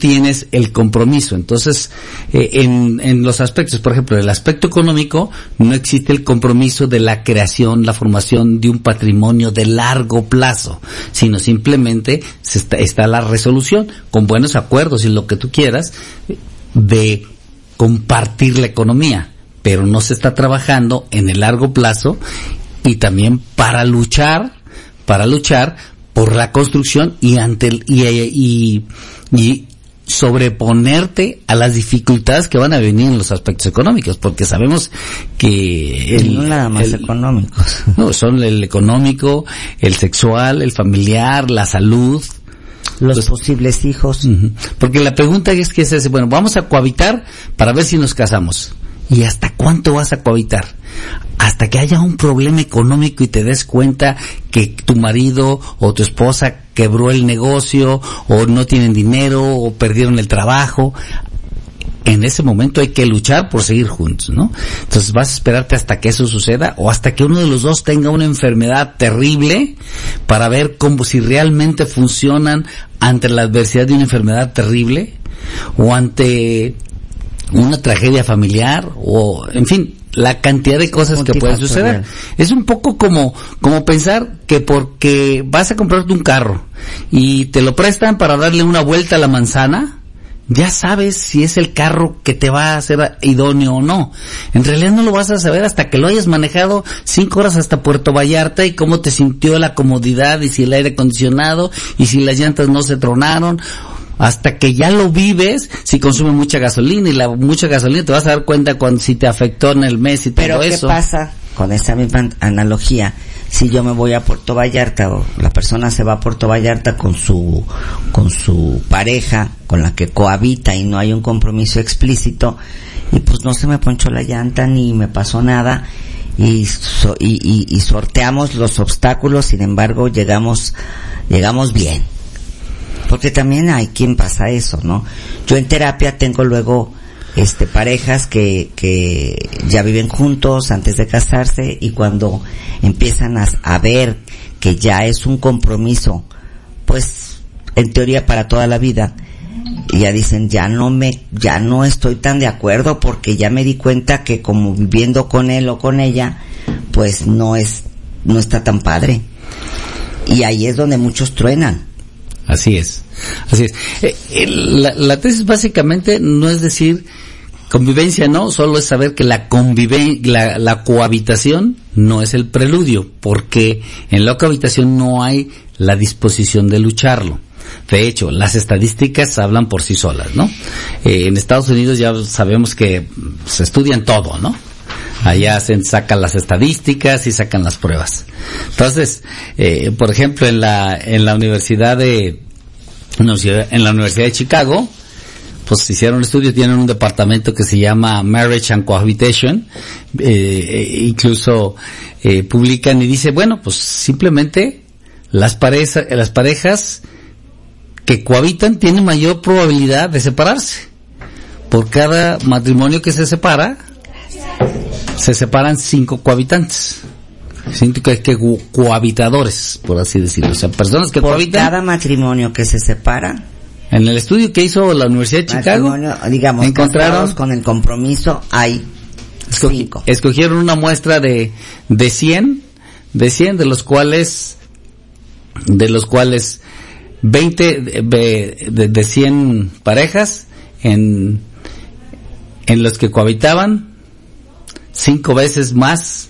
tienes el compromiso. Entonces, en los aspectos, por ejemplo, el aspecto económico, no existe el compromiso de la creación, la formación de un patrimonio de largo plazo, sino simplemente está la resolución, con buenos acuerdos y lo que tú quieras, de compartir la economía, pero no se está trabajando en el largo plazo y también para luchar por la construcción y sobreponerte a las dificultades que van a venir en los aspectos económicos, porque sabemos que no nada más económicos. No, son el económico, el sexual, el familiar, la salud, los posibles hijos. Porque la pregunta es que se hace, bueno, vamos a cohabitar para ver si nos casamos. ¿Y hasta cuánto vas a cohabitar? Hasta que haya un problema económico y te des cuenta que tu marido o tu esposa quebró el negocio, o no tienen dinero, o perdieron el trabajo. En ese momento hay que luchar por seguir juntos, ¿no? Entonces vas a esperarte hasta que eso suceda, o hasta que uno de los dos tenga una enfermedad terrible, para ver cómo, si realmente funcionan ante la adversidad de una enfermedad terrible, o ante una tragedia familiar, o en fin, la cantidad de cosas que pueden suceder. Es un poco como pensar que porque vas a comprarte un carro y te lo prestan para darle una vuelta a la manzana, ya sabes si es el carro que te va a hacer idóneo o no. En realidad no lo vas a saber hasta que lo hayas manejado 5 horas hasta Puerto Vallarta, y cómo te sintió la comodidad, y si el aire acondicionado, y si las llantas no se tronaron. Hasta que ya lo vives, si consume mucha gasolina, y mucha gasolina te vas a dar cuenta cuando si te afectó en el mes y todo eso. Pero ¿qué pasa con esta misma analogía? Si yo me voy a Puerto Vallarta, o la persona se va a Puerto Vallarta con su pareja, con la que cohabita, y no hay un compromiso explícito, y pues no se me ponchó la llanta ni me pasó nada, y sorteamos los obstáculos, sin embargo llegamos bien. Porque también hay quien pasa eso, ¿no? Yo en terapia tengo luego parejas que ya viven juntos antes de casarse, y cuando empiezan a ver que ya es un compromiso, pues en teoría para toda la vida, y ya dicen, ya no estoy tan de acuerdo, porque ya me di cuenta que como viviendo con él o con ella, pues no está tan padre. Y ahí es donde muchos truenan. Así es. La tesis básicamente no es decir convivencia, no, solo es saber que la cohabitación no es el preludio, porque en la cohabitación no hay la disposición de lucharlo. De hecho, las estadísticas hablan por sí solas, ¿no? En Estados Unidos ya sabemos que se estudian todo, ¿no? Allá sacan las estadísticas y sacan las pruebas. Entonces, por ejemplo, en la Universidad de Chicago, pues hicieron estudios, tienen un departamento que se llama Marriage and Cohabitation, incluso publican y dice, bueno, pues simplemente las parejas que cohabitan tienen mayor probabilidad de separarse. Por cada matrimonio que se separan 5 cohabitantes. Cohabitadores, por así decirlo. O sea, personas que cohabitan. Por cada matrimonio que se separa. En el estudio que hizo la Universidad de Chicago, digamos, encontraron con el compromiso, hay 5. Escogieron una muestra de 100, de los cuales 20 de 100 parejas en los que cohabitaban, 5 veces más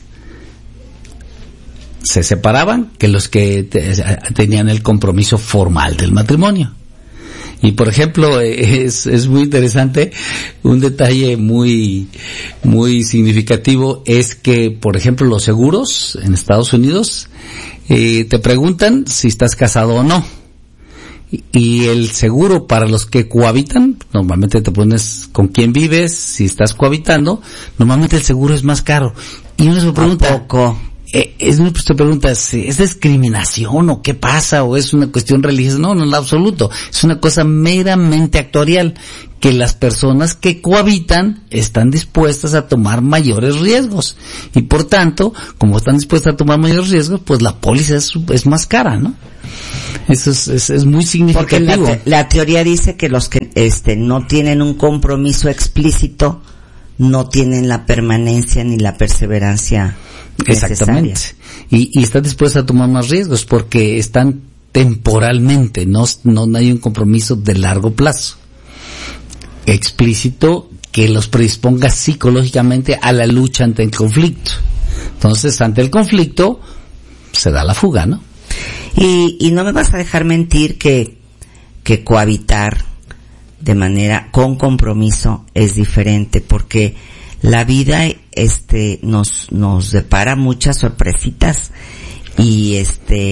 se separaban que los que tenían el compromiso formal del matrimonio. Y por ejemplo, es muy interesante, un detalle muy significativo es que, por ejemplo, los seguros en Estados Unidos te preguntan si estás casado o no. Y el seguro para los que cohabitan, normalmente te pones con quién vives, si estás cohabitando, normalmente el seguro es más caro. Y uno se pregunta, te preguntas, ¿es discriminación o qué pasa? ¿O es una cuestión religiosa? No, en absoluto. Es una cosa meramente actuarial, que las personas que cohabitan están dispuestas a tomar mayores riesgos. Y por tanto, como están dispuestas a tomar mayores riesgos, pues la póliza es más cara, ¿no? Eso es muy significativo. Porque la teoría dice que los que no tienen un compromiso explícito no tienen la permanencia ni la perseverancia exactamente necesaria. Y están dispuestos a tomar más riesgos porque están temporalmente, no hay un compromiso de largo plazo explícito que los predisponga psicológicamente a la lucha ante el conflicto. Entonces, ante el conflicto se da la fuga, ¿no? Y no me vas a dejar mentir que cohabitar de manera con compromiso es diferente, porque la vida nos depara muchas sorpresitas y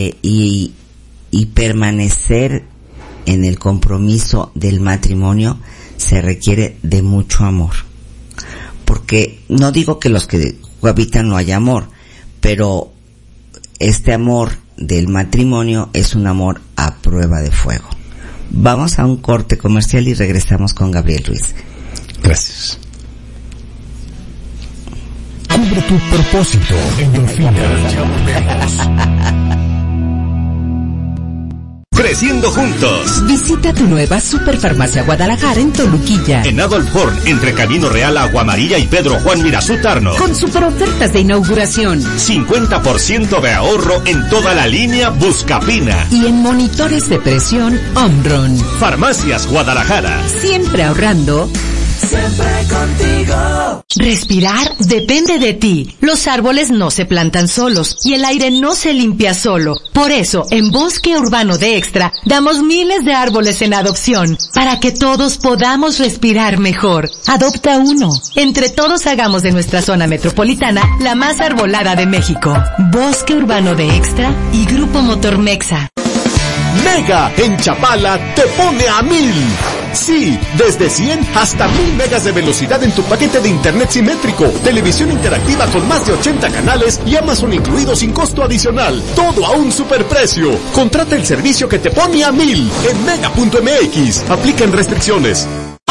permanecer en el compromiso del matrimonio se requiere de mucho amor. Porque no digo que los que cohabitan no haya amor, pero este amor del matrimonio es un amor a prueba de fuego. Vamos a un corte comercial y regresamos con Gabriel Ruiz. Gracias. Cubre tu propósito, endorfina. Creciendo juntos. Visita tu nueva Superfarmacia Guadalajara en Toluquilla. En Adolf Horn, entre Camino Real, Agua Amarilla y Pedro Juan Mirazú Tarno. Con super ofertas de inauguración. 50% de ahorro en toda la línea Buscapina. Y en monitores de presión Omron. Farmacias Guadalajara. Siempre ahorrando. Siempre contigo. Respirar depende de ti. Los árboles no se plantan solos y el aire no se limpia solo. Por eso, en Bosque Urbano de Extra, damos miles de árboles en adopción para que todos podamos respirar mejor. Adopta uno. Entre todos hagamos de nuestra zona metropolitana la más arbolada de México. Bosque Urbano de Extra y Grupo Motor Mexa. Mega en Chapala te pone a 1000. Sí, desde 100 hasta 1000 megas de velocidad en tu paquete de internet simétrico, televisión interactiva con más de 80 canales y Amazon incluido sin costo adicional. Todo a un superprecio. Contrata el servicio que te pone a 1000 en mega.mx. Aplican restricciones.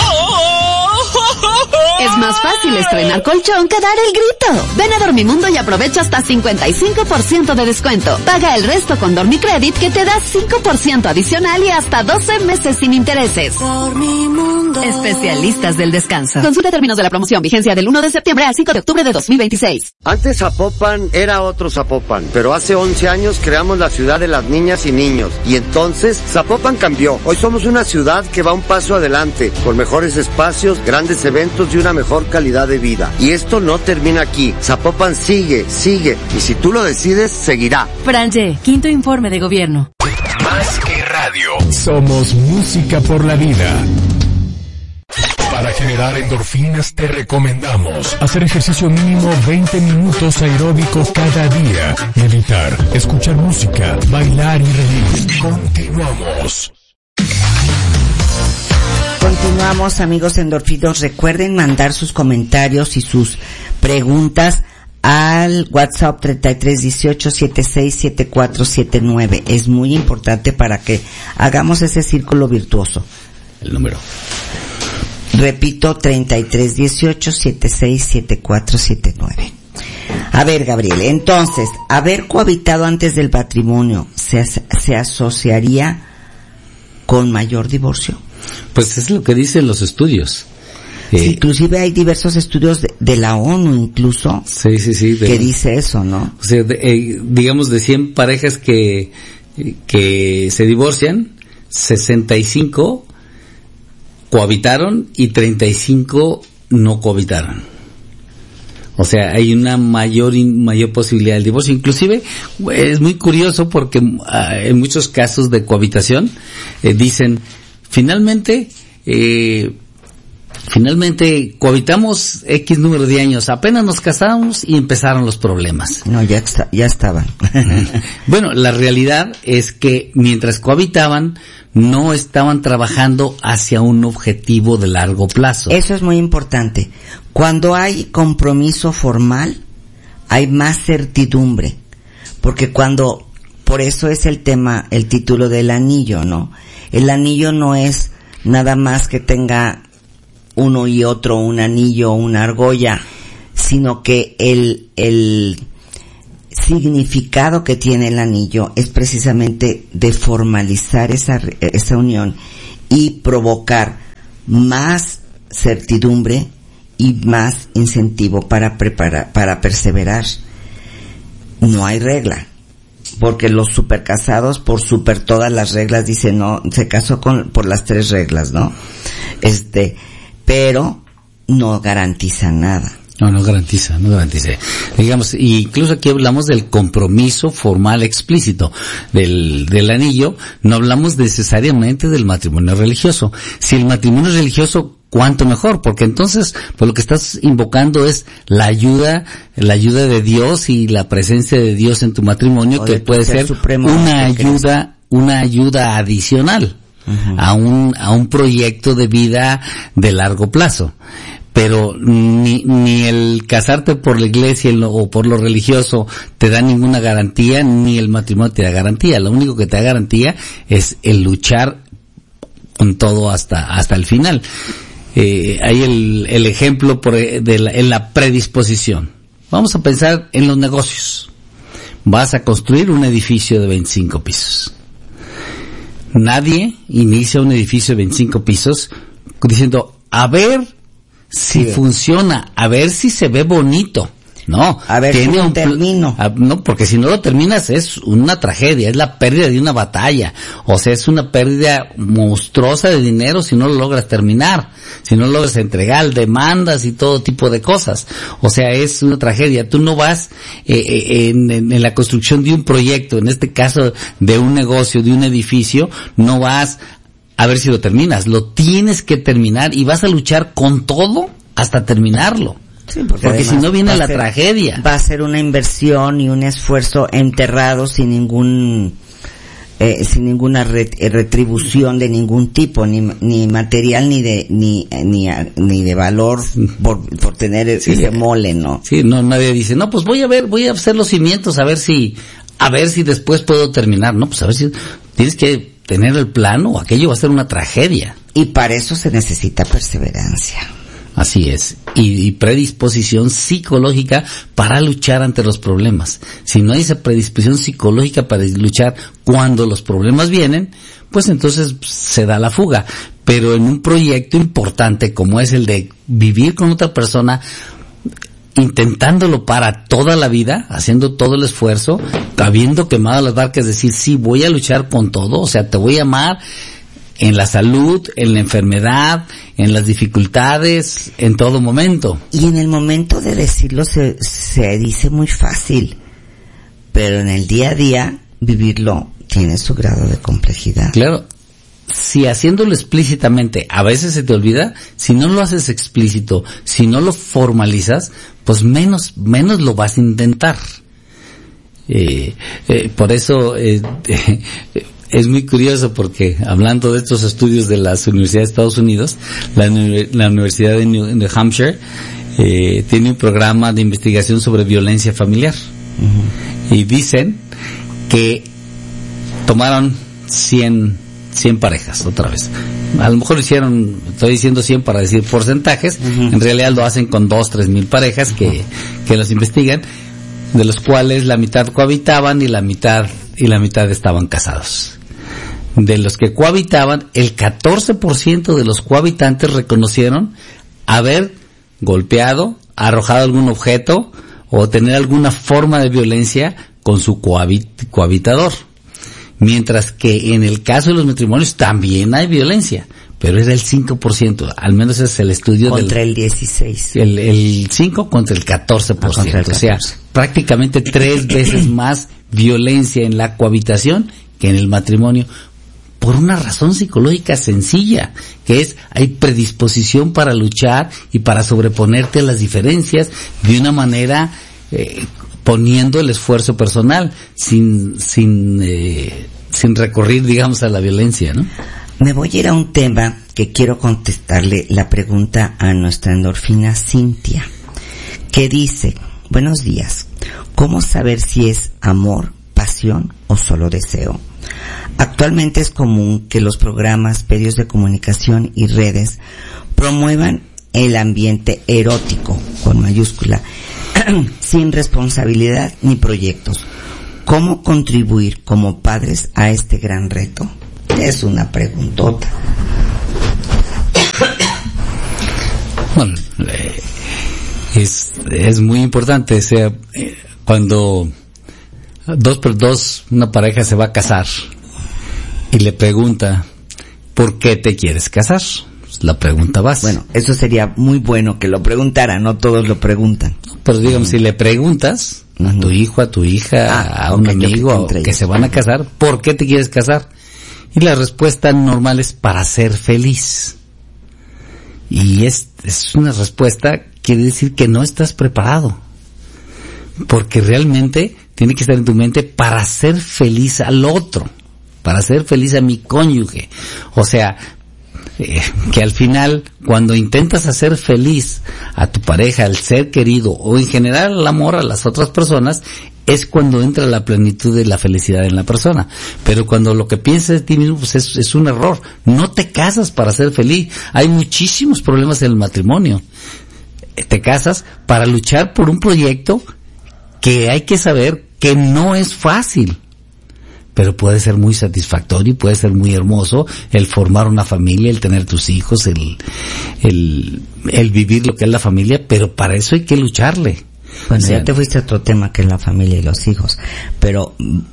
Es más fácil estrenar colchón que dar el grito. Ven a Dormimundo y aprovecha hasta 55% de descuento. Paga el resto con Dormicredit que te da 5% adicional y hasta 12 meses sin intereses. Dormimundo. Especialistas del descanso. Consulta términos de la promoción. Vigencia del 1 de septiembre al 5 de octubre de 2026. Antes Zapopan era otro Zapopan, pero hace 11 años creamos la ciudad de las niñas y niños. Y entonces Zapopan cambió. Hoy somos una ciudad que va un paso adelante, con mejores espacios, grandes eventos y una mejor calidad de vida. Y esto no termina aquí. Zapopan sigue, y si tú lo decides, seguirá. Franje, quinto informe de gobierno. Más que radio. Somos música por la vida. Para generar endorfinas te recomendamos hacer ejercicio mínimo 20 minutos aeróbico cada día, meditar, escuchar música, bailar y reír. Continuamos. Continuamos, amigos endorfinos. Recuerden mandar sus comentarios y sus preguntas al WhatsApp 3318-767479. Es muy importante para que hagamos ese círculo virtuoso. El número. Repito, 3318-767479. A ver, Gabriel, entonces, haber cohabitado antes del matrimonio, ¿se asociaría con mayor divorcio? Pues es lo que dicen los estudios. Sí, inclusive hay diversos estudios de la ONU incluso. Sí. Que dice eso, ¿no? O sea, digamos de 100 parejas que se divorcian, 65 cohabitaron y 35 no cohabitaron. O sea, hay una mayor posibilidad del divorcio. Inclusive es muy curioso porque en muchos casos de cohabitación dicen Finalmente cohabitamos X número de años, apenas nos casamos y empezaron los problemas. No, ya estaban. Bueno, la realidad es que mientras cohabitaban, no estaban trabajando hacia un objetivo de largo plazo. Eso es muy importante. Cuando hay compromiso formal, hay más certidumbre, porque por eso es el tema, el título del anillo, ¿no? El anillo no es nada más que tenga uno y otro un anillo o una argolla, sino que el significado que tiene el anillo es precisamente de formalizar esa unión y provocar más certidumbre y más incentivo para perseverar. No hay regla, porque los supercasados por todas las reglas dicen no, se casó por las 3 reglas, ¿no? Pero no garantiza nada. No garantiza. Digamos, incluso aquí hablamos del compromiso formal explícito del anillo, no hablamos necesariamente del matrimonio religioso. Si el matrimonio religioso, cuánto mejor, porque entonces, pues lo que estás invocando es la ayuda de Dios y la presencia de Dios en tu matrimonio, que puede ser una ayuda adicional a un proyecto de vida de largo plazo. Pero ni el casarte por la iglesia o por lo religioso te da ninguna garantía, ni el matrimonio te da garantía. Lo único que te da garantía es el luchar con todo hasta el final. Hay el ejemplo en la predisposición. Vamos a pensar en los negocios. Vas a construir un edificio de 25 pisos. Nadie inicia un edificio de 25 pisos diciendo, a ver si funciona, a ver si se ve bonito. No, a ver si lo termino. No, porque si no lo terminas es una tragedia, es la pérdida de una batalla. O sea, es una pérdida monstruosa de dinero si no lo logras terminar, si no lo logras entregar, demandas y todo tipo de cosas. O sea, es una tragedia. Tú no vas en la construcción de un proyecto, en este caso de un negocio, de un edificio, no vas a ver si lo terminas. Lo tienes que terminar y vas a luchar con todo hasta terminarlo. Sí, porque si no viene la tragedia. Va a ser una inversión y un esfuerzo enterrado sin ninguna retribución de ningún tipo, ni material ni de valor por tener ese mole, ¿no? Sí, no, nadie dice, no, pues voy a hacer los cimientos a ver si después puedo terminar. No, pues a ver si tienes que tener el plano, o aquello va a ser una tragedia. Y para eso se necesita perseverancia. Así es, y predisposición psicológica para luchar ante los problemas. Si no hay esa predisposición psicológica para luchar cuando los problemas vienen, pues entonces se da la fuga. Pero en un proyecto importante como es el de vivir con otra persona, intentándolo para toda la vida, haciendo todo el esfuerzo, habiendo quemado las barcas, decir, sí, voy a luchar con todo, o sea, te voy a amar en la salud, en la enfermedad, en las dificultades, en todo momento. Y en el momento de decirlo se dice muy fácil, pero en el día a día vivirlo tiene su grado de complejidad. Claro, si haciéndolo explícitamente a veces se te olvida, si no lo haces explícito, si no lo formalizas, pues menos lo vas a intentar. Por eso es muy curioso, porque hablando de estos estudios de las universidades de Estados Unidos, la Universidad de New Hampshire tiene un programa de investigación sobre violencia familiar. Y dicen que tomaron 100 parejas, otra vez. A lo mejor estoy diciendo 100 para decir porcentajes, en realidad lo hacen con 2,000-3,000 parejas que los investigan, de los cuales la mitad cohabitaban y la mitad estaban casados. De los que cohabitaban, el 14% de los cohabitantes reconocieron haber golpeado, arrojado algún objeto o tener alguna forma de violencia con su cohabitador. Mientras que en el caso de los matrimonios también hay violencia, pero es del 5%, al menos es el estudio contra el 16. El 5 contra el 14%, contra el 14%. O sea, prácticamente 3 veces más violencia en la cohabitación que en el matrimonio, por una razón psicológica sencilla, que es hay predisposición para luchar y para sobreponerte a las diferencias de una manera poniendo el esfuerzo personal sin recurrir, digamos, a la violencia, ¿no? Me voy a ir a un tema que quiero contestarle la pregunta a nuestra endorfina Cintia, que dice: buenos días, ¿Cómo saber si es amor, pasión o solo deseo? Actualmente es común que los programas, medios de comunicación y redes promuevan el ambiente erótico, con mayúscula, sin responsabilidad ni proyectos. ¿Cómo contribuir como padres a este gran reto? Es una preguntota. Bueno, es muy importante, o sea, cuando una pareja se va a casar y le pregunta, ¿por qué te quieres casar? La pregunta básica. Bueno, eso sería muy bueno que lo preguntara, no todos lo preguntan. Pero digamos, si le preguntas a tu hijo, a tu hija, a un amigo que se van a casar, ¿por qué te quieres casar? Y la respuesta normal es para ser feliz. Y es una respuesta, quiere decir que no estás preparado. Porque realmente tiene que estar en tu mente para ser feliz al otro, para ser feliz a mi cónyuge. O sea, que al final, cuando intentas hacer feliz a tu pareja, al ser querido, o en general el amor a las otras personas, es cuando entra la plenitud de la felicidad en la persona. Pero cuando lo que piensas de ti mismo, pues es un error. No te casas para ser feliz. Hay muchísimos problemas en el matrimonio. Te casas para luchar por un proyecto que hay que saber que no es fácil, pero puede ser muy satisfactorio y puede ser muy hermoso el formar una familia, el tener tus hijos, el vivir lo que es la familia, pero para eso hay que lucharle. Bueno, ya te fuiste a otro tema que es la familia y los hijos, pero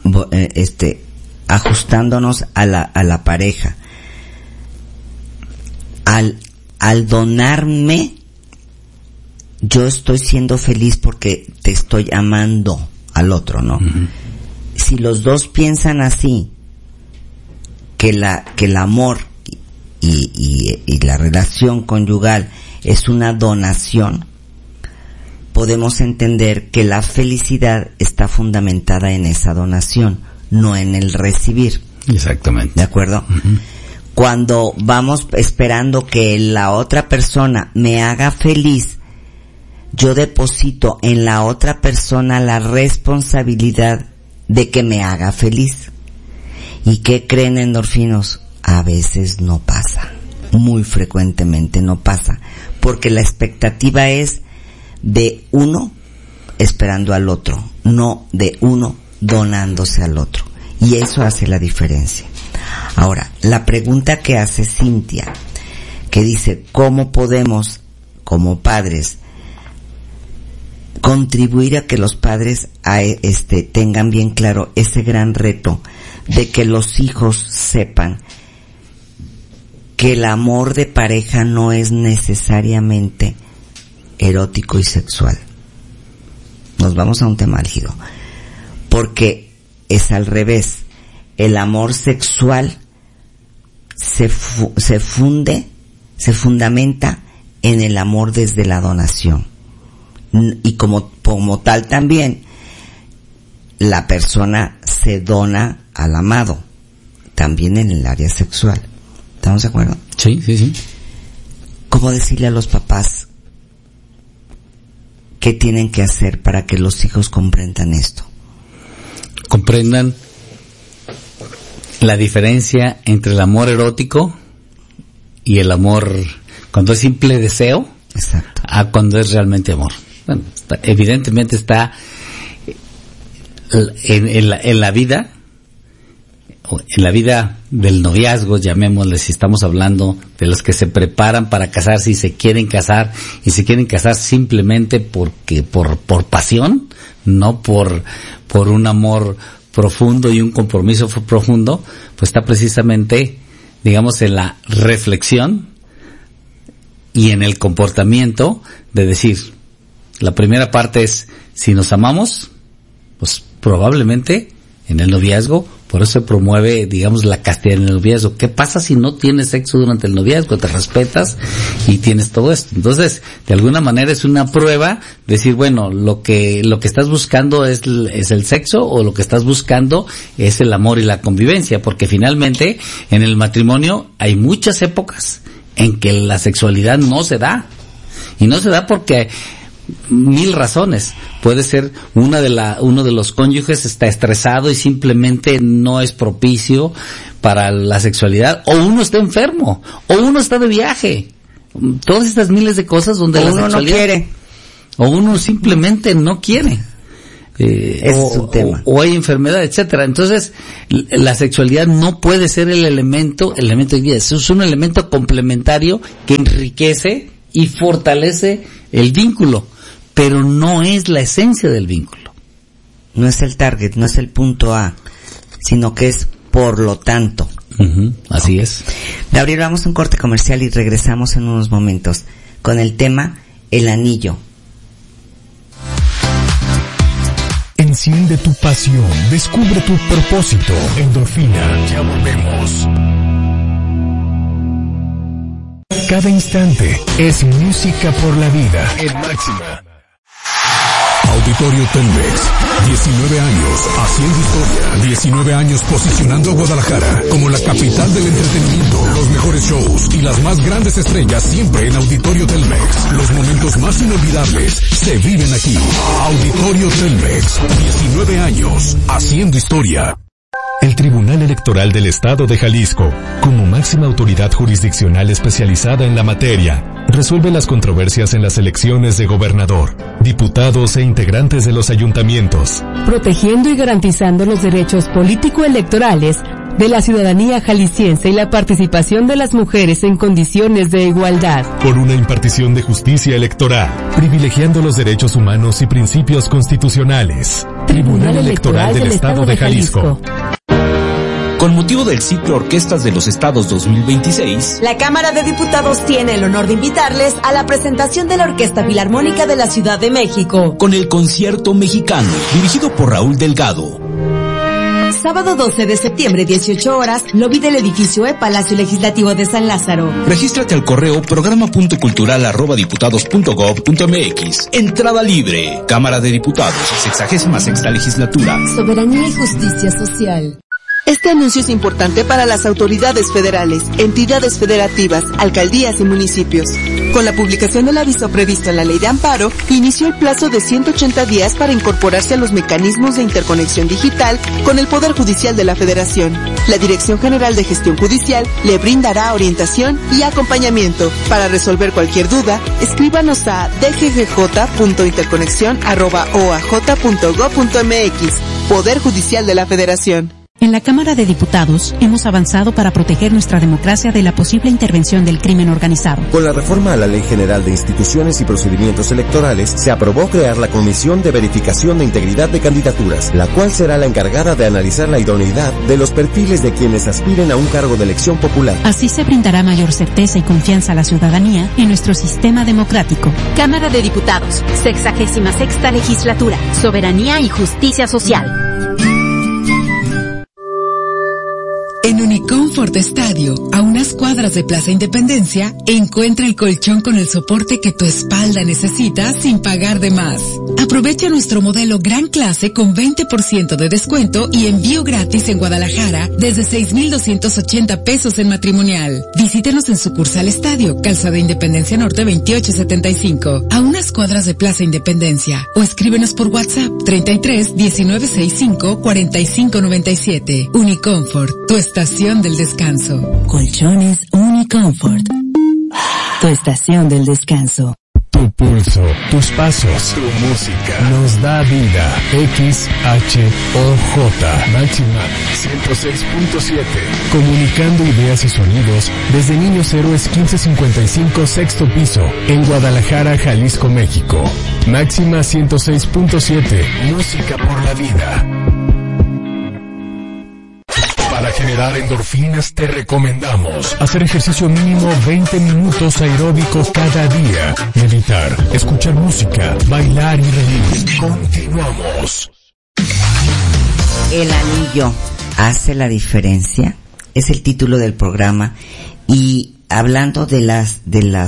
ajustándonos a la pareja, al donarme, yo estoy siendo feliz porque te estoy amando al otro, ¿no? Uh-huh. Si los dos piensan así, que el amor y la relación conyugal es una donación, podemos entender que la felicidad está fundamentada en esa donación, no en el recibir. Exactamente. ¿De acuerdo? Uh-huh. Cuando vamos esperando que la otra persona me haga feliz, yo deposito en la otra persona la responsabilidad de que me haga feliz. ¿Y qué creen, endorfinos? A veces no pasa, muy frecuentemente no pasa, porque la expectativa es de uno esperando al otro, no de uno donándose al otro, y eso hace la diferencia. Ahora, la pregunta que hace Cintia, que dice, ¿cómo podemos, como padres, contribuir a que los padres tengan bien claro ese gran reto de que los hijos sepan que el amor de pareja no es necesariamente erótico y sexual? Nos vamos a un tema álgido, porque es al revés. El amor sexual se fundamenta en el amor desde la donación. Y como tal también la persona se dona al amado, también en el área sexual. ¿Estamos de acuerdo? Sí, sí, sí. ¿Cómo decirle a los papás qué tienen que hacer para que los hijos comprendan esto? Comprendan la diferencia entre el amor erótico y el amor cuando es simple deseo. Exacto. A cuando es realmente amor. Bueno, evidentemente está en la vida del noviazgo, llamémosle, si estamos hablando de los que se preparan para casarse y se quieren casar simplemente porque por pasión, no por un amor profundo y un compromiso profundo, pues está precisamente, digamos, en la reflexión y en el comportamiento de decir, la primera parte es, si nos amamos, pues probablemente en el noviazgo, por eso se promueve, digamos, la castidad en el noviazgo. ¿Qué pasa si no tienes sexo durante el noviazgo? Te respetas y tienes todo esto. Entonces, de alguna manera es una prueba, decir, bueno, lo que estás buscando es el sexo, o lo que estás buscando es el amor y la convivencia, porque finalmente en el matrimonio hay muchas épocas en que la sexualidad no se da. Y no se da porque 1000 razones. Puede ser uno de los cónyuges está estresado y simplemente no es propicio para la sexualidad, o uno está enfermo, o uno está de viaje. Todas estas miles de cosas donde la sexualidad no quiere, o uno simplemente no quiere. O hay enfermedad, etcétera. Entonces, la sexualidad no puede ser el elemento de vida. Es un elemento complementario que enriquece y fortalece el vínculo, pero no es la esencia del vínculo. No es el target, no es el punto A, sino que es por lo tanto. Así es. Gabriel, vamos a un corte comercial y regresamos en unos momentos con el tema El Anillo. Enciende tu pasión, descubre tu propósito. Endorfina, ya volvemos. Cada instante es música por la vida. En Máxima. Auditorio Telmex, 19 años haciendo historia, 19 años posicionando a Guadalajara como la capital del entretenimiento, los mejores shows y las más grandes estrellas siempre en Auditorio Telmex. Los momentos más inolvidables se viven aquí. Auditorio Telmex, 19 años haciendo historia. El Tribunal Electoral del Estado de Jalisco, como máxima autoridad jurisdiccional especializada en la materia, resuelve las controversias en las elecciones de gobernador, diputados e integrantes de los ayuntamientos, protegiendo y garantizando los derechos político-electorales de la ciudadanía jalisciense y la participación de las mujeres en condiciones de igualdad. Por una impartición de justicia electoral, privilegiando los derechos humanos y principios constitucionales. Tribunal Electoral del Estado de Jalisco. Con motivo del ciclo Orquestas de los Estados 2026, la Cámara de Diputados tiene el honor de invitarles a la presentación de la Orquesta Filarmónica de la Ciudad de México, con el Concierto Mexicano, dirigido por Raúl Delgado. Sábado 12 de septiembre, 18 horas, lobby del edificio Palacio Legislativo de San Lázaro. Regístrate al correo programa.cultural@diputados.gov.mx. Entrada libre. Cámara de Diputados, 66ª Legislatura. Soberanía y justicia social. Este anuncio es importante para las autoridades federales, entidades federativas, alcaldías y municipios. Con la publicación del aviso previsto en la Ley de Amparo, inició el plazo de 180 días para incorporarse a los mecanismos de interconexión digital con el Poder Judicial de la Federación. La Dirección General de Gestión Judicial le brindará orientación y acompañamiento. Para resolver cualquier duda, escríbanos a dggj.interconexión@oaj.gov.mx. Poder Judicial de la Federación. En la Cámara de Diputados hemos avanzado para proteger nuestra democracia de la posible intervención del crimen organizado. Con la reforma a la Ley General de Instituciones y Procedimientos Electorales, se aprobó crear la Comisión de Verificación de Integridad de Candidaturas, la cual será la encargada de analizar la idoneidad de los perfiles de quienes aspiren a un cargo de elección popular. Así se brindará mayor certeza y confianza a la ciudadanía en nuestro sistema democrático. Cámara de Diputados, 66ª Legislatura, Soberanía y Justicia Social. En Unicomfort Estadio, a unas cuadras de Plaza Independencia, encuentra el colchón con el soporte que tu espalda necesita sin pagar de más. Aprovecha nuestro modelo Gran Clase con 20% de descuento y envío gratis en Guadalajara desde 6,280 pesos en matrimonial. Visítenos en sucursal Estadio, Calzada Independencia Norte 2875, a unas cuadras de Plaza Independencia, o escríbenos por WhatsApp 33 1965 4597. Unicomfort, tu estación del descanso. Colchones Unicomfort. Tu estación del descanso. Tu pulso, tus pasos, tu música nos da vida. XHOJ Máxima 106.7. Comunicando ideas y sonidos desde Niños Héroes 1555 sexto piso en Guadalajara, Jalisco, México. Máxima 106.7. Música por la vida. Para generar endorfinas te recomendamos hacer ejercicio mínimo 20 minutos aeróbico cada día, meditar, escuchar música, bailar y reír. Continuamos. El anillo hace la diferencia, es el título del programa, y hablando de las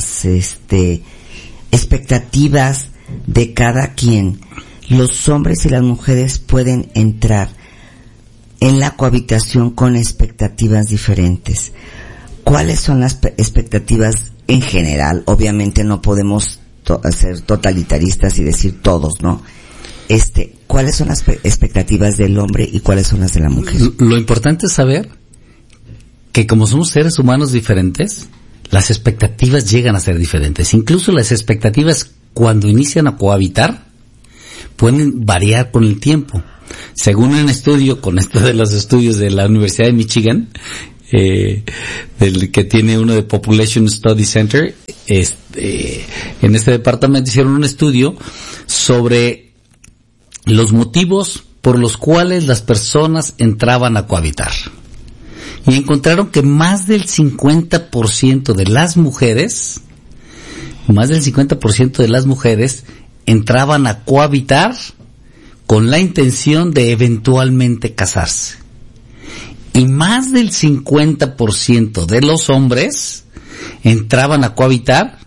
expectativas de cada quien, los hombres y las mujeres pueden entrar en la cohabitación con expectativas diferentes. ¿Cuáles son las expectativas en general? Obviamente no podemos ser totalitaristas y decir todos, ¿no? ¿Cuáles son las expectativas del hombre y cuáles son las de la mujer? Lo importante es saber que como somos seres humanos diferentes, las expectativas llegan a ser diferentes. Incluso las expectativas cuando inician a cohabitar pueden variar con el tiempo. Según un estudio, con esto de los estudios de la Universidad de Michigan, del que tiene uno de Population Study Center, en este departamento hicieron un estudio sobre los motivos por los cuales las personas entraban a cohabitar. Y encontraron que más del 50% de las mujeres entraban a cohabitar con la intención de eventualmente casarse. Y más del 50% de los hombres entraban a cohabitar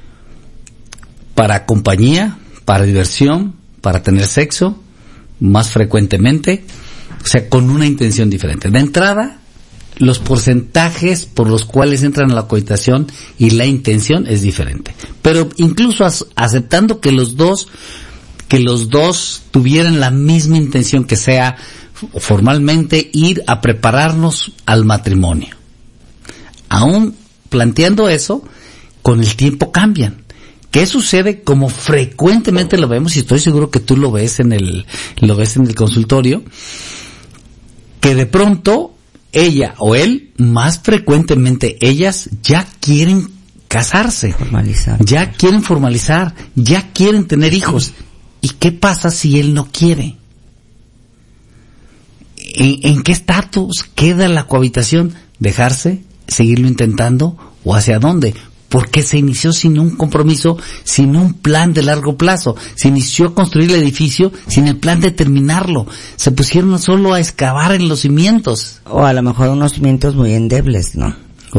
para compañía, para diversión, para tener sexo, más frecuentemente, o sea, con una intención diferente. De entrada, los porcentajes por los cuales entran a la cohabitación y la intención es diferente. Pero incluso aceptando que los dos tuvieran la misma intención, que sea formalmente ir a prepararnos al matrimonio. Aún planteando eso, con el tiempo cambian. ¿Qué sucede? Como frecuentemente lo vemos, y estoy seguro que tú lo ves en el consultorio, que de pronto ella o él, más frecuentemente ellas, ya quieren casarse, ya quieren formalizar, ya quieren tener hijos. ¿Y qué pasa si él no quiere? ¿En qué estatus queda la cohabitación? ¿Dejarse? ¿Seguirlo intentando? ¿O hacia dónde? Porque se inició sin un compromiso, sin un plan de largo plazo. Se inició a construir el edificio sin el plan de terminarlo. Se pusieron solo a excavar en los cimientos. O a lo mejor unos cimientos muy endebles, ¿no?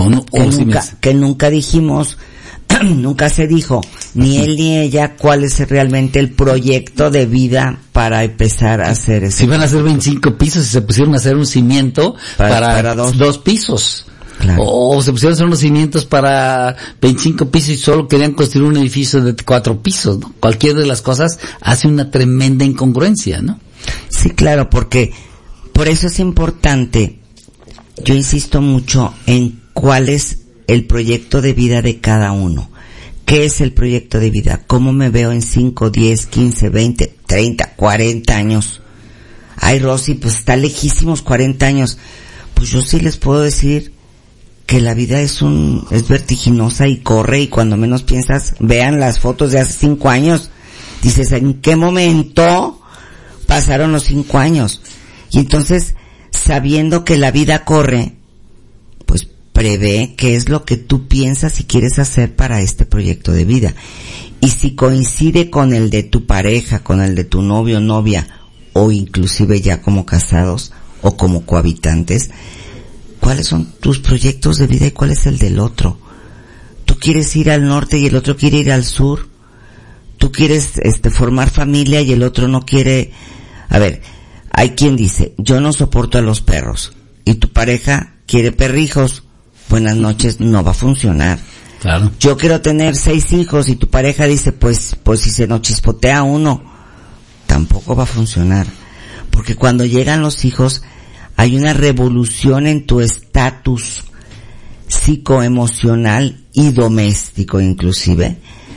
Que nunca dijimos, nunca se dijo, ni él ni ella, cuál es realmente el proyecto de vida para empezar a hacer eso. Si iban a hacer 25 pisos y se pusieron a hacer un cimiento para dos pisos. Claro. O se pusieron a hacer unos cimientos para 25 pisos y solo querían construir un edificio de 4 pisos, ¿no? Cualquiera de las cosas hace una tremenda incongruencia, ¿no? Sí, claro, porque por eso es importante, yo insisto mucho en cuál es el proyecto de vida de cada uno. ¿Qué es el proyecto de vida? ¿Cómo me veo en 5, 10, 15, 20, 30, 40 años? Ay, Rosy, pues está lejísimos 40 años. Pues yo sí les puedo decir que la vida es vertiginosa y corre, y cuando menos piensas, vean las fotos de hace 5 años, dices, ¿en qué momento pasaron los 5 años? Y entonces, sabiendo que la vida corre, pues prevé qué es lo que tú piensas y quieres hacer para este proyecto de vida. Y si coincide con el de tu pareja, con el de tu novio o novia, o inclusive ya como casados o como cohabitantes, ¿cuáles son tus proyectos de vida y cuál es el del otro? ¿Tú quieres ir al norte y el otro quiere ir al sur? ¿Tú quieres formar familia y el otro no quiere? A ver, hay quien dice, yo no soporto a los perros, y tu pareja quiere perrijos. Buenas noches, no va a funcionar. Claro. Yo quiero tener 6 hijos y tu pareja dice, pues si se nos chispotea uno, tampoco va a funcionar. Porque cuando llegan los hijos, hay una revolución en tu estatus psicoemocional y doméstico inclusive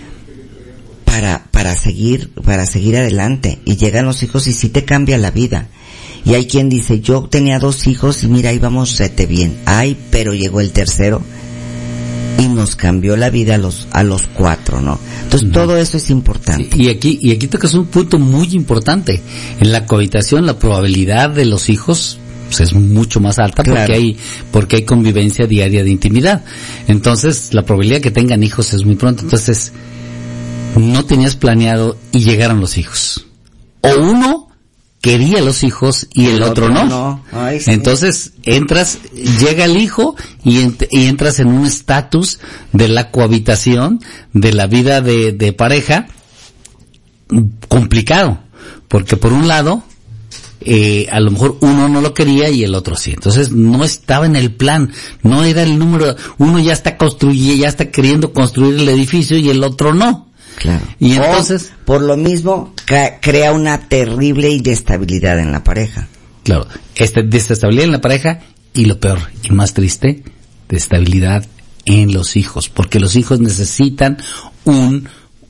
para seguir adelante, y llegan los hijos y sí te cambia la vida. Y hay quien dice, yo tenía 2 hijos y mira, ahí vamos rete bien. Ay, pero llegó el tercero y nos cambió la vida a los 4, ¿no? Entonces todo eso es importante. Sí, y aquí tocas un punto muy importante. En la cohabitación la probabilidad de los hijos pues es mucho más alta, claro, porque hay convivencia diaria de intimidad. Entonces la probabilidad de que tengan hijos es muy pronto. Entonces no tenías planeado y llegaron los hijos. O uno quería los hijos y el otro no. Ay, sí. Entonces llega el hijo y entras en un estatus de la cohabitación, de la vida de pareja, complicado. Porque por un lado, a lo mejor uno no lo quería y el otro sí. Entonces no estaba en el plan, no era el número, uno ya está queriendo construir el edificio y el otro no. Claro. Y entonces, por lo mismo, crea una terrible inestabilidad en la pareja. Claro, desestabilidad en la pareja y lo peor y más triste, desestabilidad en los hijos, porque los hijos necesitan un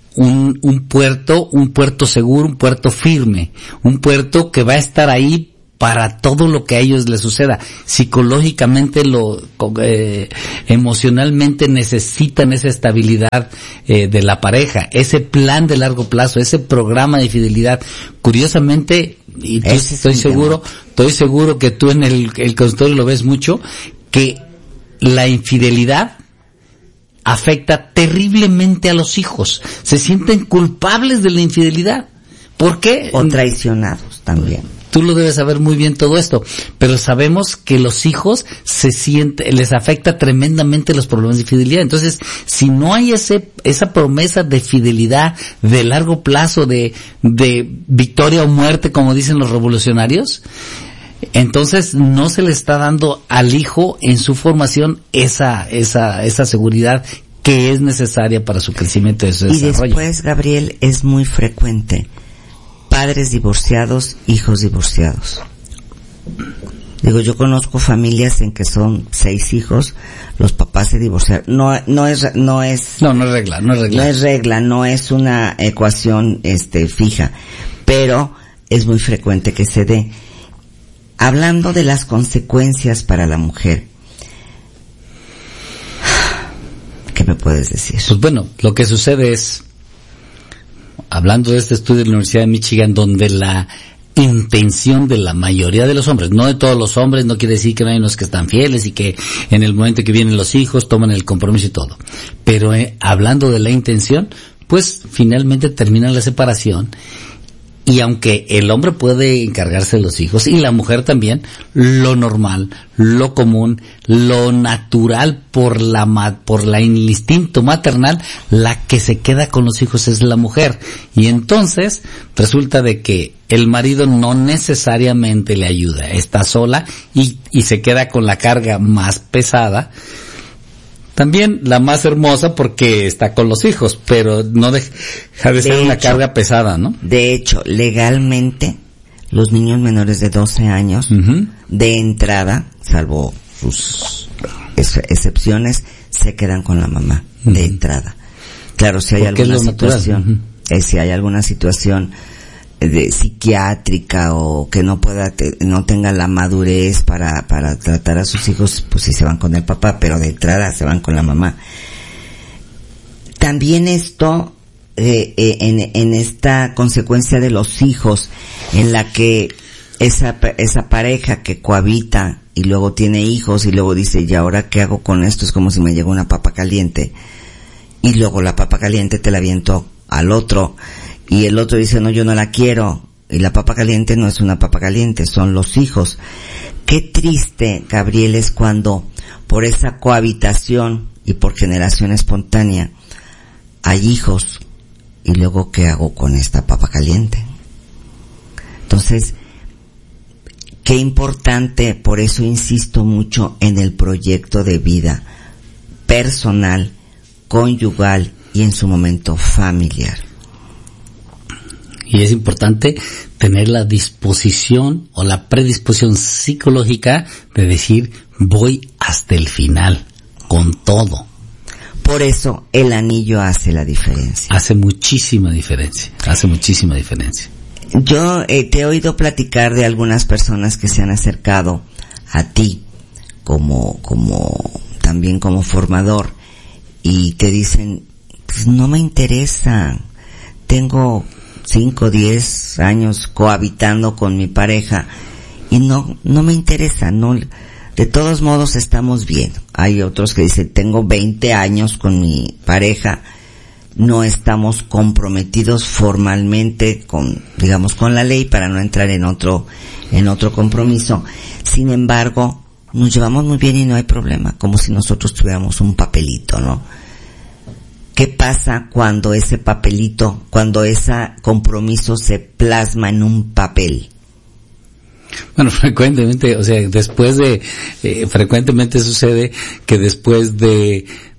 puerto seguro, un puerto firme, un puerto que va a estar ahí para todo lo que a ellos les suceda. Psicológicamente, emocionalmente necesitan esa estabilidad de la pareja, ese plan de largo plazo, ese programa de fidelidad. Curiosamente, y estoy seguro que tú en el consultorio lo ves mucho, que la infidelidad afecta terriblemente a los hijos. Se sienten culpables de la infidelidad. ¿Por qué? O traicionados también. Tú lo debes saber muy bien todo esto, pero sabemos que los hijos les afecta tremendamente los problemas de fidelidad. Entonces, si no hay esa promesa de fidelidad de largo plazo, de victoria o muerte, como dicen los revolucionarios, entonces no se le está dando al hijo en su formación esa seguridad que es necesaria para su crecimiento y su desarrollo. Y después, Gabriel, es muy frecuente padres divorciados, hijos divorciados. Digo, yo conozco familias en que son 6 hijos, los papás se divorciaron. No es regla. No es una ecuación fija, pero es muy frecuente que se dé. Hablando de las consecuencias para la mujer, ¿qué me puedes decir? Pues bueno, lo que sucede es, hablando de este estudio de la Universidad de Michigan, donde la intención de la mayoría de los hombres, no de todos los hombres, no quiere decir que no hay unos que están fieles y que en el momento que vienen los hijos toman el compromiso y todo, pero hablando de la intención, pues finalmente termina la separación. Y aunque el hombre puede encargarse de los hijos, y la mujer también, lo normal, lo común, lo natural por el instinto maternal, la que se queda con los hijos es la mujer. Y entonces resulta de que el marido no necesariamente le ayuda, está sola y se queda con la carga más pesada. También la más hermosa porque está con los hijos, pero no deja de ser una carga pesada, ¿no? De hecho, legalmente, los niños menores de 12 años, de entrada, salvo sus excepciones, se quedan con la mamá, de entrada. Claro, si hay alguna situación, si hay alguna situación psiquiátrica o que no tenga la madurez para tratar a sus hijos, pues sí se van con el papá, pero de entrada se van con la mamá. También esto, en esta consecuencia de los hijos, en la que esa pareja que cohabita y luego tiene hijos y luego dice, ¿y ahora qué hago con esto? Es como si me llegó una papa caliente y luego la papa caliente te la aviento al otro. Y el otro dice, no, yo no la quiero. Y la papa caliente no es una papa caliente, son los hijos. Qué triste, Gabriel, es cuando por esa cohabitación y por generación espontánea hay hijos. Y luego, ¿qué hago con esta papa caliente? Entonces, qué importante, por eso insisto mucho en el proyecto de vida personal, conyugal y en su momento familiar. Y es importante tener la disposición o la predisposición psicológica de decir, voy hasta el final, con todo. Por eso el anillo hace la diferencia. Hace muchísima diferencia. Yo te he oído platicar de algunas personas que se han acercado a ti también como formador y te dicen, pues no me interesa, tengo 5, 10 años cohabitando con mi pareja y no me interesa, no, de todos modos estamos bien. Hay otros que dicen, tengo 20 años con mi pareja, no estamos comprometidos formalmente con la ley para no entrar en otro compromiso. Sin embargo, nos llevamos muy bien y no hay problema, como si nosotros tuviéramos un papelito, ¿no? ¿Qué pasa cuando ese papelito, cuando ese compromiso se plasma en un papel? Bueno, frecuentemente, frecuentemente sucede que después de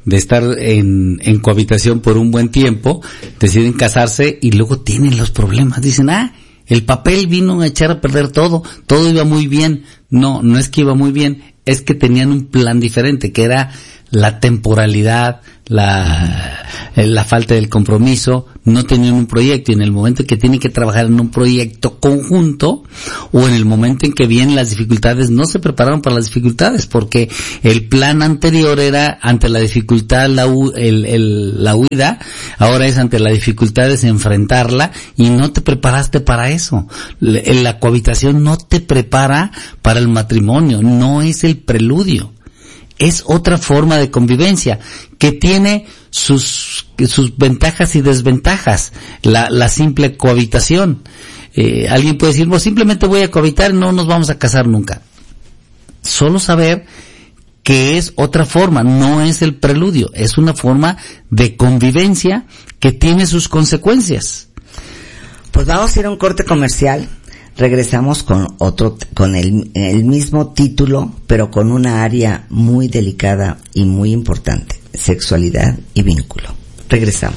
de estar en cohabitación por un buen tiempo, deciden casarse y luego tienen los problemas. Dicen, el papel vino a echar a perder todo iba muy bien. No es que iba muy bien, es que tenían un plan diferente, que era la temporalidad, la falta del compromiso, no tenían un proyecto, y en el momento en que tienen que trabajar en un proyecto conjunto, o en el momento en que vienen las dificultades, no se prepararon para las dificultades, porque el plan anterior era ante la dificultad la huida, ahora es ante la dificultad es enfrentarla, y no te preparaste para eso. La cohabitación no te prepara para el matrimonio, no es el preludio. Es otra forma de convivencia que tiene sus ventajas y desventajas, la simple cohabitación. Alguien puede decir, simplemente voy a cohabitar y no nos vamos a casar nunca. Solo saber que es otra forma, no es el preludio, es una forma de convivencia que tiene sus consecuencias. Pues vamos a ir a un corte comercial. Regresamos con el mismo título, pero con una área muy delicada y muy importante: sexualidad y vínculo. Regresamos.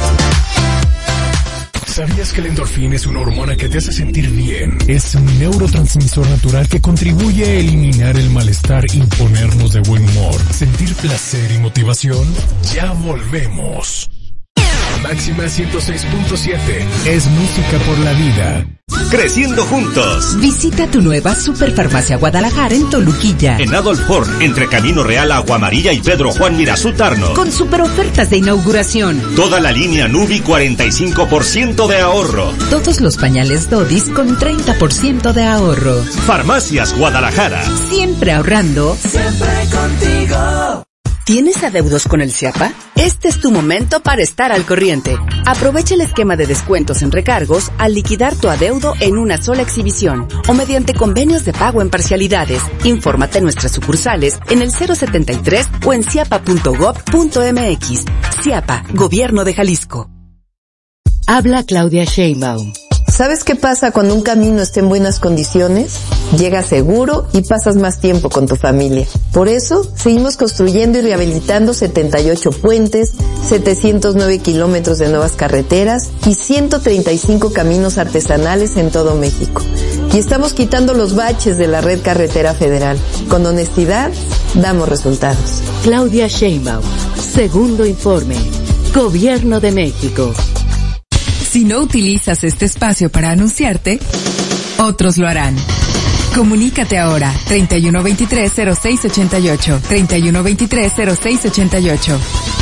¿Sabías que la endorfina es una hormona que te hace sentir bien? Es un neurotransmisor natural que contribuye a eliminar el malestar y ponernos de buen humor, sentir placer y motivación. Ya volvemos. Máxima 106.7 es música por la vida. Creciendo juntos. Visita tu nueva Superfarmacia Guadalajara en Toluquilla. En Adolf Horn, entre Camino Real, Agua Amarilla y Pedro Juan Mirazú Tarno. Con super ofertas de inauguración. Toda la línea Nubi 45% de ahorro. Todos los pañales Dodis con 30% de ahorro. Farmacias Guadalajara. Siempre ahorrando. Siempre contigo. ¿Tienes adeudos con el CIAPA? Este es tu momento para estar al corriente. Aprovecha el esquema de descuentos en recargos al liquidar tu adeudo en una sola exhibición o mediante convenios de pago en parcialidades. Infórmate en nuestras sucursales en el 073 o en ciapa.gov.mx. CIAPA, Gobierno de Jalisco. Habla Claudia Sheinbaum. ¿Sabes qué pasa cuando un camino está en buenas condiciones? Llegas seguro y pasas más tiempo con tu familia. Por eso, seguimos construyendo y rehabilitando 78 puentes, 709 kilómetros de nuevas carreteras y 135 caminos artesanales en todo México. Y estamos quitando los baches de la red carretera federal. Con honestidad, damos resultados. Claudia Sheinbaum. Segundo informe. Gobierno de México. Si no utilizas este espacio para anunciarte, otros lo harán. Comunícate ahora, 3123-0688, 3123-0688.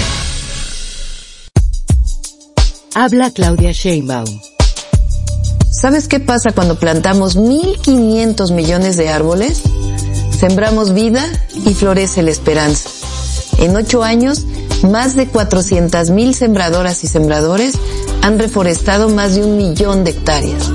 Habla Claudia Sheinbaum. ¿Sabes qué pasa cuando plantamos 1,500 millones de árboles? Sembramos vida y florece la esperanza. En 8 años, más de 400,000 sembradoras y sembradores han reforestado más de 1 millón de hectáreas.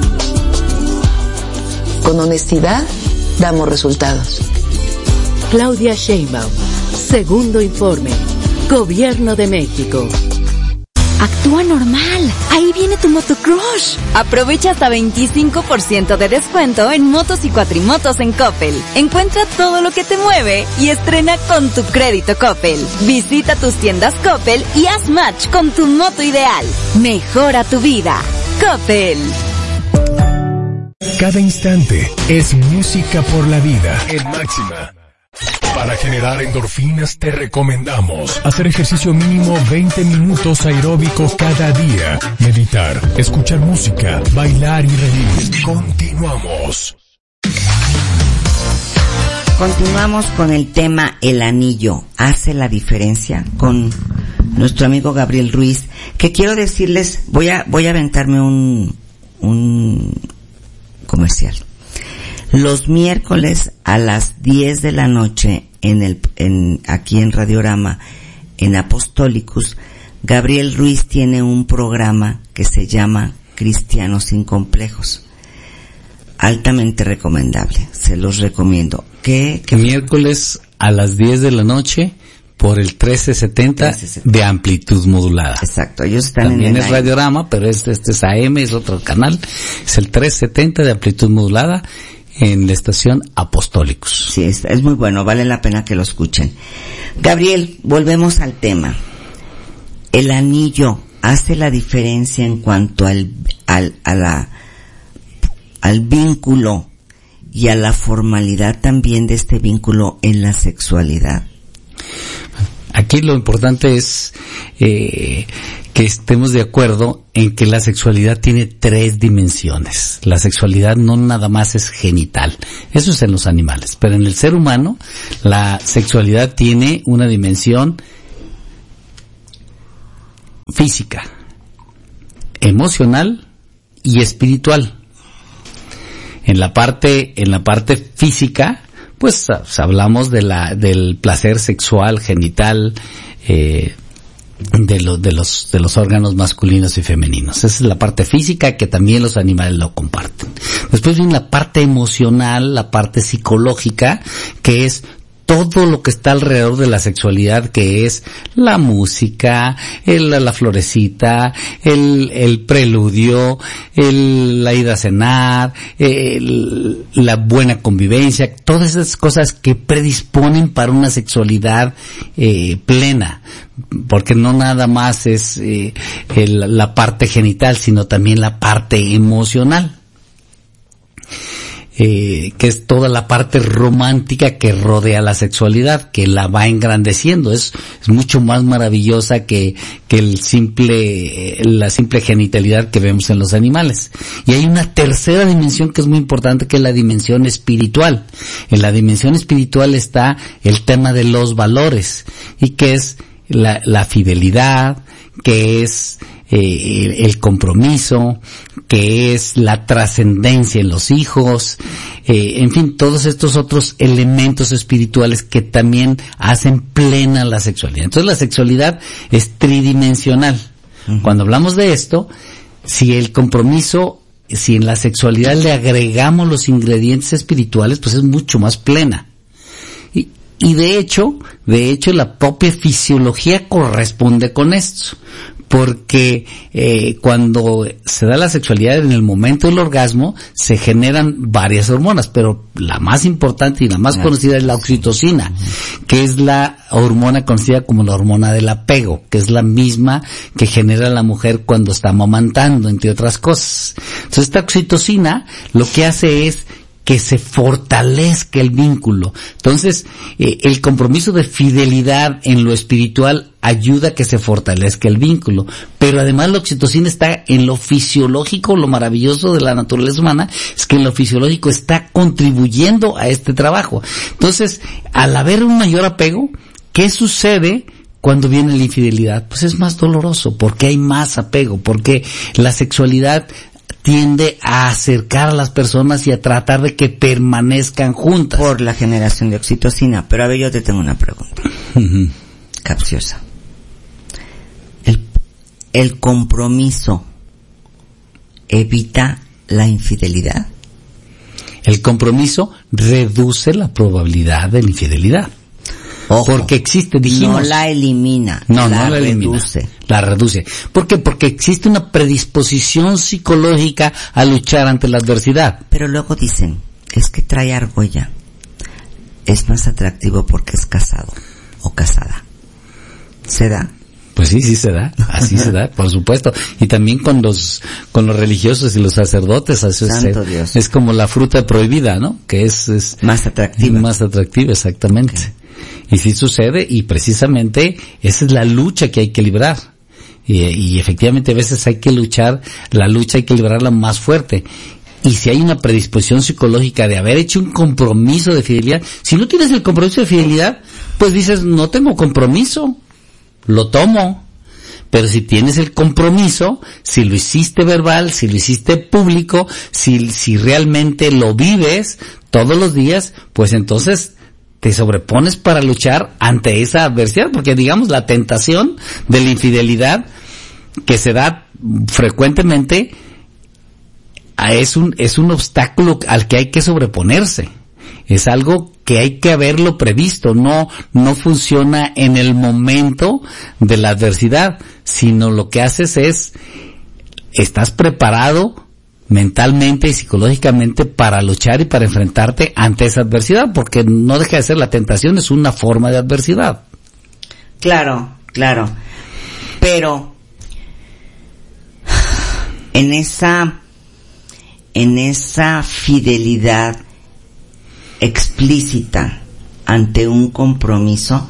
Con honestidad, damos resultados. Claudia Sheinbaum. Segundo informe. Gobierno de México. Actúa normal. Ahí viene tu motocrush. Aprovecha hasta 25% de descuento en motos y cuatrimotos en Coppel. Encuentra todo lo que te mueve y estrena con tu crédito Coppel. Visita tus tiendas Coppel y haz match con tu moto ideal. Mejora tu vida. Coppel. Cada instante es música por la vida. En Máxima. Para generar endorfinas te recomendamos hacer ejercicio mínimo 20 minutos aeróbico cada día, meditar, escuchar música, bailar y reír. Continuamos. Continuamos con el tema El Anillo. ¿Hace la diferencia? Con nuestro amigo Gabriel Ruiz, que quiero decirles, voy a aventarme un comercial. Los miércoles a las 10 de la noche aquí en Radiorama, en Apostolicus, Gabriel Ruiz tiene un programa que se llama Cristianos sin Complejos. Altamente recomendable, se los recomiendo. ¿Qué? Miércoles a las 10 de la noche por el 1370 de amplitud modulada. Exacto, ellos están también en el Radiorama, pero este es AM, es otro canal, es el 1370 de amplitud modulada. en la estación Apostólicos. Sí, es muy bueno, vale la pena que lo escuchen. Gabriel, volvemos al tema. ¿El anillo hace la diferencia en cuanto al vínculo y a la formalidad también de este vínculo en la sexualidad? Aquí lo importante es que estemos de acuerdo en que la sexualidad tiene 3 dimensiones. La sexualidad no nada más es genital, eso es en los animales, pero en el ser humano la sexualidad tiene una dimensión física, emocional y espiritual. En la parte física, pues hablamos del placer sexual genital de los órganos masculinos y femeninos. Esa es la parte física, que también los animales lo comparten. Después viene la parte emocional, la parte psicológica, que es todo lo que está alrededor de la sexualidad, que es la música, la florecita, el preludio, la ida a cenar, la buena convivencia, todas esas cosas que predisponen para una sexualidad plena, porque no nada más es la parte genital, sino también la parte emocional. Que es toda la parte romántica que rodea la sexualidad, que la va engrandeciendo, es mucho más maravillosa que la simple genitalidad que vemos en los animales. Y hay una tercera dimensión que es muy importante, que es la dimensión espiritual. En la dimensión espiritual está el tema de los valores, y que es la fidelidad, que es el compromiso, que es la trascendencia en los hijos, en fin, todos estos otros elementos espirituales que también hacen plena la sexualidad. Entonces la sexualidad es tridimensional. Uh-huh. Cuando hablamos de esto, si en la sexualidad le agregamos los ingredientes espirituales, pues es mucho más plena. Y de hecho, la propia fisiología corresponde con esto. Porque cuando se da la sexualidad en el momento del orgasmo, se generan varias hormonas, pero la más importante y la más conocida es la oxitocina, que es la hormona conocida como la hormona del apego, que es la misma que genera la mujer cuando está amamantando, entre otras cosas. Entonces esta oxitocina lo que hace es que se fortalezca el vínculo. Entonces, el compromiso de fidelidad en lo espiritual ayuda a que se fortalezca el vínculo. Pero además la oxitocina está en lo fisiológico. Lo maravilloso de la naturaleza humana es que en lo fisiológico está contribuyendo a este trabajo. Entonces, al haber un mayor apego, ¿qué sucede cuando viene la infidelidad? Pues es más doloroso, porque hay más apego, porque la sexualidad tiende a acercar a las personas y a tratar de que permanezcan juntas. Por la generación de oxitocina. Pero a ver, yo te tengo una pregunta. Uh-huh. Capciosa. ¿El compromiso evita la infidelidad? El compromiso reduce la probabilidad de la infidelidad. Ojo, porque existe, dijimos, no la elimina, no la reduce. La reduce. ¿Por qué? Porque existe una predisposición psicológica a luchar ante la adversidad. Pero luego dicen, es que trae argolla, es más atractivo porque es casado o casada. ¿Se da? Pues sí se da, así se da, por supuesto. Y también con los religiosos y los sacerdotes, es como la fruta prohibida, ¿no? Que es más atractiva. Más atractiva, exactamente. Okay. Y sí sucede, y precisamente esa es la lucha que hay que librar. Y efectivamente a veces hay que luchar, la lucha hay que librarla más fuerte. Y si hay una predisposición psicológica de haber hecho un compromiso de fidelidad, si no tienes el compromiso de fidelidad, pues dices, no tengo compromiso, lo tomo. Pero si tienes el compromiso, si lo hiciste verbal, si lo hiciste público, si realmente lo vives todos los días, pues entonces te sobrepones para luchar ante esa adversidad, porque digamos la tentación de la infidelidad que se da frecuentemente es un obstáculo al que hay que sobreponerse. Es algo que hay que haberlo previsto, no funciona en el momento de la adversidad, sino lo que haces es, estás preparado mentalmente y psicológicamente para luchar y para enfrentarte ante esa adversidad, porque no deja de ser, la tentación es una forma de adversidad. Claro, claro. Pero en esa fidelidad explícita ante un compromiso,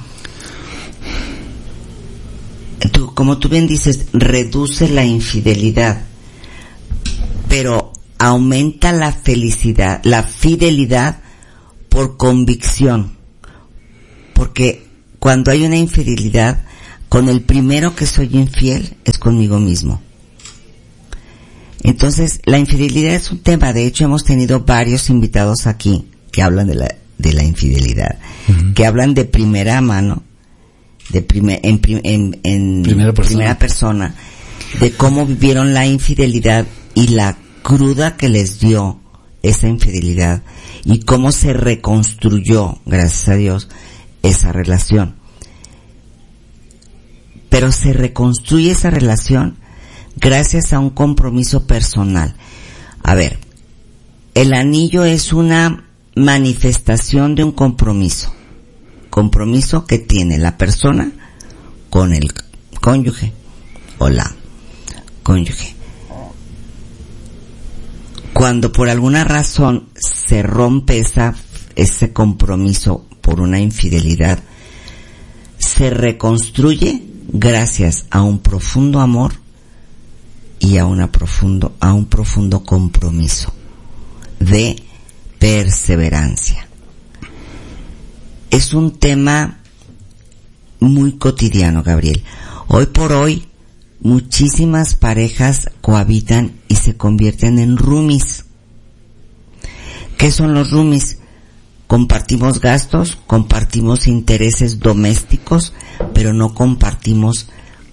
como tú bien dices, reduce la infidelidad, pero aumenta la felicidad, la fidelidad por convicción. Porque cuando hay una infidelidad, con el primero que soy infiel es conmigo mismo. Entonces, la infidelidad es un tema. De hecho, hemos tenido varios invitados aquí que hablan de la infidelidad, que hablan de primera mano, en primera persona, de cómo vivieron la infidelidad y la cruda que les dio esa infidelidad y cómo se reconstruyó, gracias a Dios, esa relación. Pero se reconstruye esa relación gracias a un compromiso personal. A ver, el anillo es una manifestación de un compromiso que tiene la persona con el cónyuge o la cónyuge. Cuando por alguna razón se rompe ese compromiso por una infidelidad, se reconstruye gracias a un profundo amor y a un profundo compromiso de perseverancia. Es un tema muy cotidiano, Gabriel. Hoy por hoy, muchísimas parejas cohabitan y se convierten en roomies. ¿Qué son los roomies? Compartimos gastos, compartimos intereses domésticos, pero no compartimos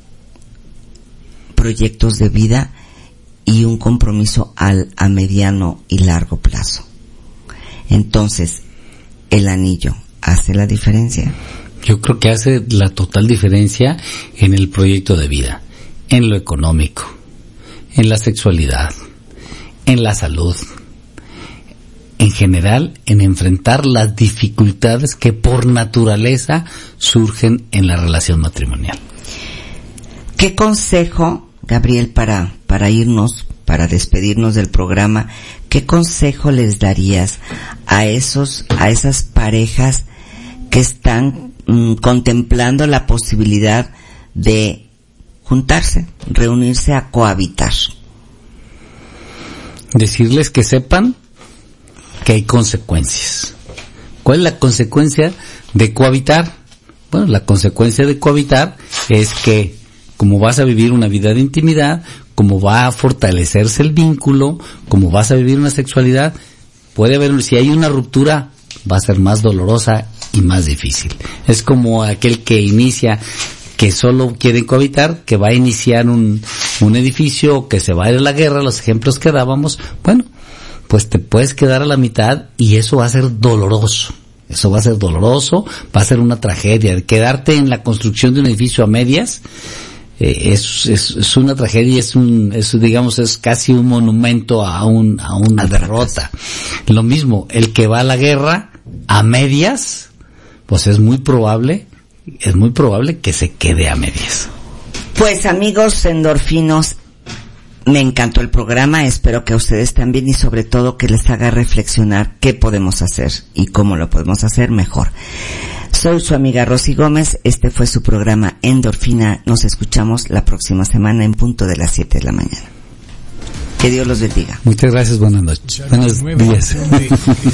proyectos de vida y un compromiso a mediano y largo plazo. Entonces, el anillo hace la diferencia. Yo creo que hace la total diferencia en el proyecto de vida, en lo económico, en la sexualidad, en la salud, en general, en enfrentar las dificultades que por naturaleza surgen en la relación matrimonial. ¿Qué consejo, Gabriel, para irnos, para despedirnos del programa, qué consejo les darías a esas parejas que están contemplando la posibilidad de juntarse, reunirse a cohabitar? Decirles que sepan que hay consecuencias. ¿Cuál es la consecuencia de cohabitar? Bueno, la consecuencia de cohabitar es que, como vas a vivir una vida de intimidad, como va a fortalecerse el vínculo, como vas a vivir una sexualidad, puede haber, si hay una ruptura, va a ser más dolorosa y más difícil. Es como aquel que inicia, que solo quiere cohabitar, que va a iniciar un edificio, que se va a ir a la guerra, los ejemplos que dábamos. Bueno, pues te puedes quedar a la mitad y eso va a ser doloroso. Eso va a ser doloroso, va a ser una tragedia. Quedarte en la construcción de un edificio a medias es una tragedia, es casi un monumento a una derrota. Lo mismo, el que va a la guerra a medias, pues es muy probable que se quede a medias. Pues amigos endorfinos, me encantó el programa, espero que a ustedes también y sobre todo que les haga reflexionar qué podemos hacer y cómo lo podemos hacer mejor. Soy su amiga Rosy Gómez, este fue su programa Endorfina, nos escuchamos la próxima semana en punto de las 7 de la mañana. Que Dios los bendiga. Muchas gracias, buenas noches. Buenos días. Endorfina.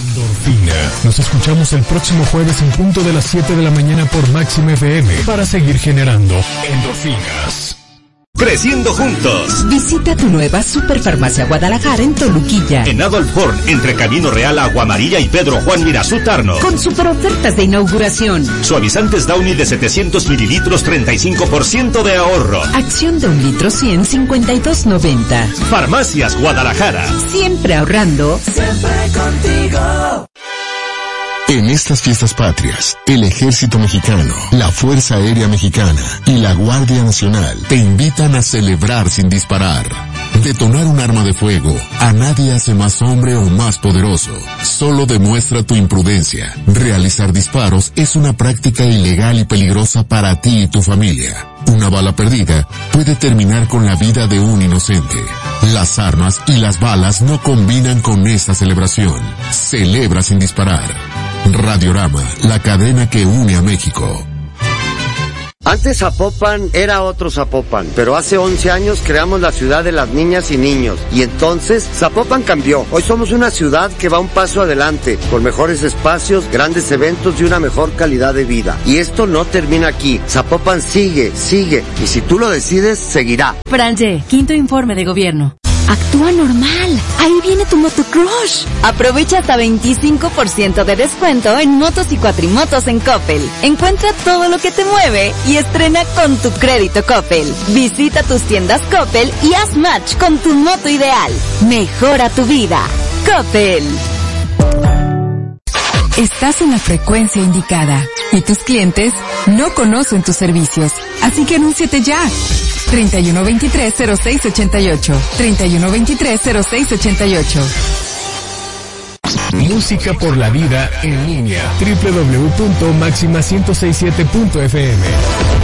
Nos escuchamos el próximo jueves en punto de las 7 de la mañana por Máxima FM para seguir generando endorfinas. Creciendo juntos. Visita tu nueva Superfarmacia Guadalajara en Toluquilla. En Adolf Horn, entre Camino Real, Agua Amarilla y Pedro Juan Mirazú Tarno. Con super ofertas de inauguración. Suavizantes Downy de 700 mililitros, 35% de ahorro. Acción de 1 litro 100, 52.90. Farmacias Guadalajara. Siempre ahorrando. Siempre contigo. En estas fiestas patrias, el Ejército Mexicano, la Fuerza Aérea Mexicana y la Guardia Nacional te invitan a celebrar sin disparar. Detonar un arma de fuego a nadie hace más hombre o más poderoso. Solo demuestra tu imprudencia. Realizar disparos es una práctica ilegal y peligrosa para ti y tu familia. Una bala perdida puede terminar con la vida de un inocente. Las armas y las balas no combinan con esta celebración. Celebra sin disparar. Radiorama, la cadena que une a México. Antes Zapopan era otro Zapopan, pero hace 11 años creamos la ciudad de las niñas y niños. Y entonces Zapopan cambió. Hoy somos una ciudad que va un paso adelante, con mejores espacios, grandes eventos y una mejor calidad de vida. Y esto no termina aquí. Zapopan sigue, y si tú lo decides, seguirá. Franje, quinto informe de gobierno. Actúa normal. Ahí viene tu motocrush. Aprovecha hasta 25% de descuento en motos y cuatrimotos en Coppel. Encuentra todo lo que te mueve y estrena con tu crédito Coppel. Visita tus tiendas Coppel y haz match con tu moto ideal. Mejora tu vida. Coppel. Estás en la frecuencia indicada y tus clientes no conocen tus servicios. Así que anúnciate ya. 3123-0688. 3123-0688. Música por la vida en línea. www.maxima1067.fm.